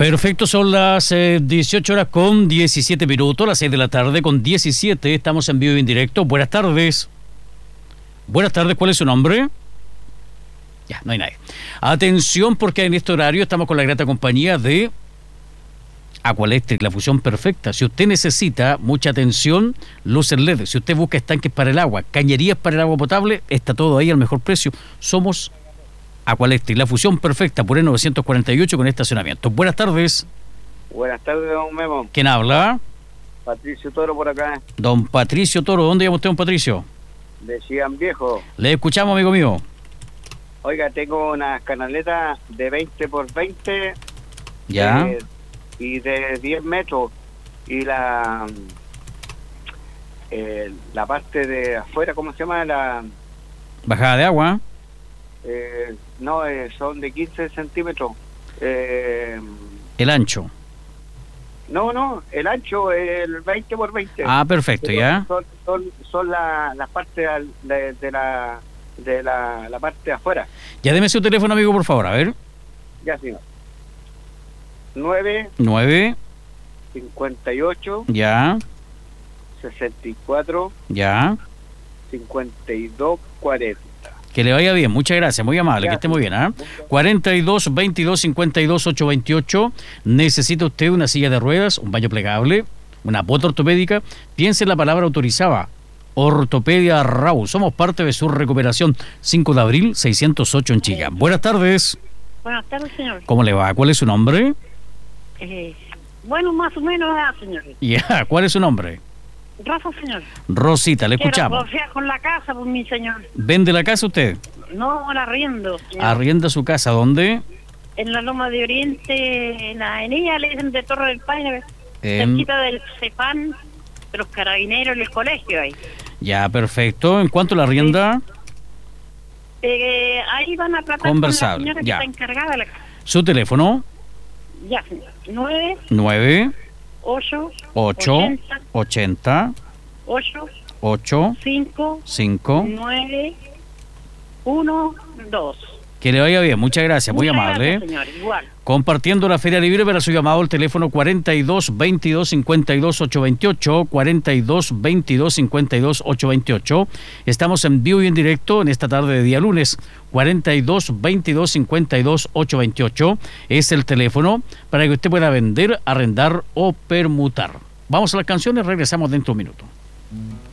Perfecto, son las 18 horas con 17 minutos, las 6 de la tarde con 17, estamos en vivo y en directo. Buenas tardes. Buenas tardes, ¿cuál es su nombre? Ya, no hay nadie. Atención, porque en este horario estamos con la grata compañía de Aqualectric, la fusión perfecta. Si usted necesita mucha atención, luces LED. Si usted busca estanques para el agua, cañerías para el agua potable, está todo ahí al mejor precio. Somos Aqualectric, la fusión perfecta, por el 948 con estacionamiento. Buenas tardes. Buenas tardes, don Memo. ¿Quién habla? Patricio Toro por acá. Don Patricio Toro. ¿Dónde llama usted, don Patricio? Decían viejo. Le escuchamos, amigo mío. Oiga, tengo unas canaletas de 20 por 20. Ya. Y de 10 metros. Y la parte de afuera, ¿cómo se llama? Bajada de agua. No, son de 15 centímetros. El ancho. No, el ancho es el 20 por 20. Ah, perfecto, ya. Son las partes de la parte de afuera. Ya, deme su teléfono, amigo, por favor, a ver. Ya, señor. 9 58 ya 64 ya 52 40. Que le vaya bien, muchas gracias, muy amable, Ya, que esté muy bien, ¿eh? 42 22 52 828. Necesita usted una silla de ruedas, un baño plegable, una bota ortopédica. Piense en la palabra autorizada. Ortopedia Rau. Somos parte de su recuperación. 5 de abril, 608 en Chillán. Buenas tardes. Buenas tardes, señor. ¿Cómo le va? ¿Cuál es su nombre? Bueno, más o menos, señor. Ya, ¿cuál es su nombre? Rosa, señor. Rosita, le escuchamos. Quiero con la casa, pues, mi señor. ¿Vende la casa usted? No, la arriendo, señor. ¿Arrienda su casa? ¿Dónde? En la Loma de Oriente, en la avenida, le dicen de Torre del Paine, cerquita del CEPAN, de los carabineros, el colegio ahí. Ya, perfecto. ¿En cuánto la arrienda? Ahí van a tratar Conversable, con la señora ya. que está encargada de la casa. ¿Su teléfono? Ya, señor. 9 9 8 80 8 5 5. 9 1 2. Que le vaya bien, muchas gracias, muy amable. Gracias, señor, igual. Compartiendo la Feria Libre para su llamado al teléfono 42 22 52 828, 42 22 52 828. Estamos en vivo y en directo en esta tarde de día lunes. 42 22 52 828 es el teléfono para que usted pueda vender, arrendar o permutar. Vamos a las canciones, regresamos dentro de un minuto.